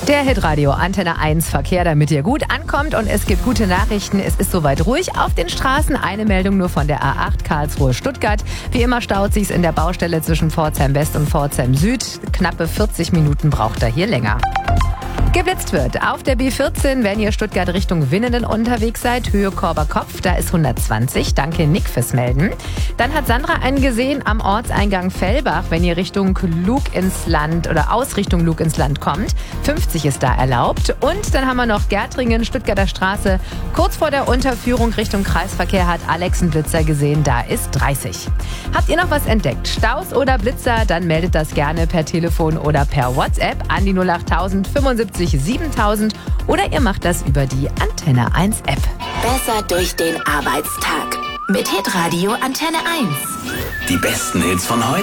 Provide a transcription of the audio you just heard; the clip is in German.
Der Hitradio Antenne 1 Verkehr, damit ihr gut ankommt und es gibt gute Nachrichten. Es ist soweit ruhig auf den Straßen. Eine Meldung nur von der A8 Karlsruhe-Stuttgart. Wie immer staut sich's in der Baustelle zwischen Pforzheim West und Pforzheim Süd. Knappe 40 Minuten braucht er hier länger. Geblitzt wird auf der B14, wenn ihr Stuttgart Richtung Winnenden unterwegs seid. Höhe Korber-Kopf, da ist 120. Danke Nick fürs Melden. Dann hat Sandra einen gesehen am Ortseingang Fellbach, wenn ihr Richtung Lug ins Land oder aus Richtung Lug ins Land kommt. 50 ist da erlaubt. Und dann haben wir noch Gärtringen, Stuttgarter Straße. Kurz vor der Unterführung Richtung Kreisverkehr hat Alex einen Blitzer gesehen, da ist 30. Habt ihr noch was entdeckt? Staus oder Blitzer? Dann meldet das gerne per Telefon oder per WhatsApp an die 08000 75 7000 oder ihr macht das über die Antenne 1 App. Besser durch den Arbeitstag mit Hitradio Antenne 1. Die besten Hits von heute